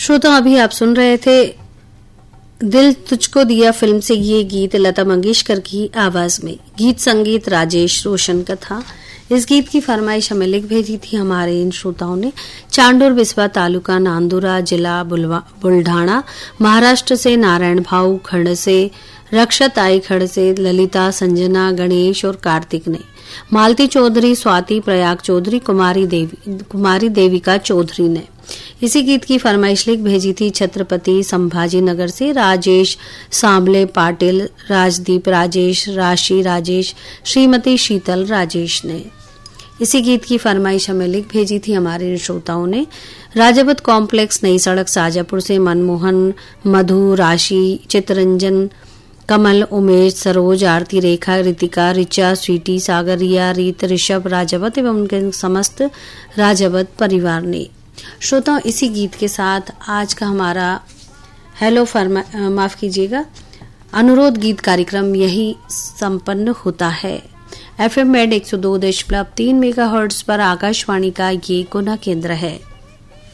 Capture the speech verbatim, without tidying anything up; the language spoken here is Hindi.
श्रोता, अभी आप सुन रहे थे दिल तुझको दिया फिल्म से ये गीत लता मंगेशकर की आवाज में। गीत संगीत राजेश रोशन का था। इस गीत की फरमाइश हमें लिख भेजी थी हमारे इन श्रोताओं ने। चांडोर बिस्वा तालुका नांदुरा, जिला बुल्ढाणा, महाराष्ट्र से नारायण भाऊ खड़ से, रक्षत आई खड़ से, ललिता, संजना, गणेश और कार्तिक ने, मालती चौधरी, स्वाति, प्रयाग चौधरी, कुमारी देवी कुमारी देविका चौधरी ने इसी गीत की फरमाइश लिख भेजी थी छत्रपति संभाजी नगर से राजेश सांबले पाटिल, राजदीप राजेश, राशि राजेश, श्रीमती शीतल राजेश ने। इसी गीत की फरमाइश हमें लिख भेजी थी हमारे श्रोताओं ने। राजावत कॉम्प्लेक्स, नई सड़क, शाजापुर से मनमोहन, मधु, राशि, चित्रंजन, कमल, उमेश, सरोज, आरती, रेखा, रितिका, रिचा, स्वीटी, सागरिया, रीत, ऋषभ, राजावत एवं उनके समस्त राजावत परिवार ने। श्रोताओं, इसी गीत के साथ आज का हमारा हेलो फरमा माफ कीजिएगा अनुरोध गीत कार्यक्रम यही संपन्न होता है। एफएम मेड एक सौ दो दशमलव तीन मेगाहर्ट्ज पर आकाशवाणी का ये गुना केंद्र है।